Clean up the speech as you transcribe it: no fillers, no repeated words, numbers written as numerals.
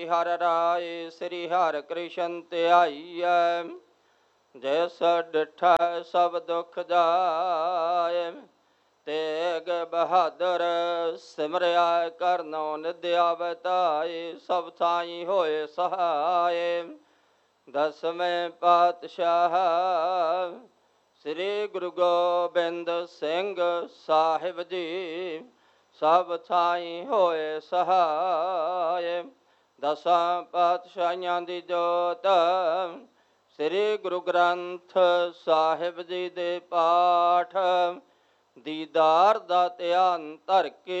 ਹਰਿ ਰਾਏ ਸ੍ਰੀ ਹਰਿ ਕ੍ਰਿਸ਼ਨ ਧਿਆਈਐ। ਜਿਸ ਡਿਠੈ ਸਭ ਦੁਖ ਜਾਇ, ਤੇਗ ਬਹਾਦਰ ਸਿਮਰਿਆ ਕਰਨੋ ਨਿਦਿਆ ਬਤਾਏ। ਸਭ ਥਾਈ ਹੋਏ ਸਹਾਏ। ਦਸਵੇਂ ਪਾਤਸ਼ਾਹ ਸ੍ਰੀ ਗੁਰੂ ਗੋਬਿੰਦ ਸਿੰਘ ਸਾਹਿਬ ਜੀ, ਸਭ ਥਾਈ ਹੋਏ ਸਹਾਏ। ਦਸਾਂ ਪਾਤਸ਼ਾਹੀਆਂ ਦੀ ਜੋਤ ਸ੍ਰੀ ਗੁਰੂ ਗ੍ਰੰਥ ਸਾਹਿਬ ਜੀ ਦੇ ਪਾਠ ਦੀਦਾਰ ਦਾ ਧਿਆਨ ਧਰ ਕੇ